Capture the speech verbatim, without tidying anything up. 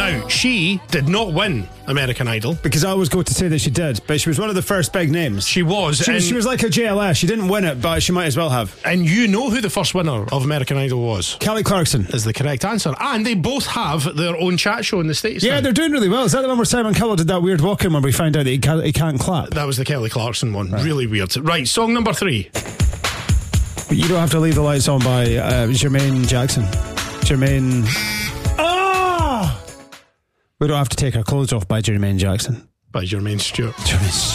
Now, she did not win American Idol. Because I always go to say that she did, but she was one of the first big names. She was. She, and, she was like a J L S. She didn't win it, but she might as well have. And you know who the first winner of American Idol was? Kelly Clarkson Is the correct answer. And they both have their own chat show in the States. Yeah, now. they're doing really well. Is that the one where Simon Cowell did that weird walk-in when we found out that he can't, he can't clap? That was the Kelly Clarkson one. Right. Really weird. Right, song number three. But you don't have to leave the lights on by uh, Jermaine Jackson. Jermaine... Oh! We don't have to take our clothes off by Jermaine Jackson. By Jermaine Stewart. Jermaine